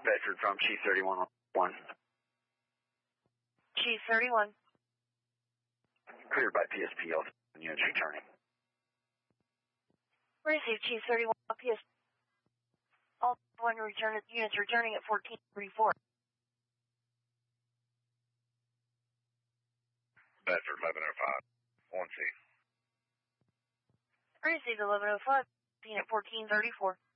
Bedford from Chief 31 1. Chief 31. Cleared by PSP, all units returning. Receive Chief 31 PS. All units returning at 1434. Bedford 1105. 1C. Receive 1105 at 1434.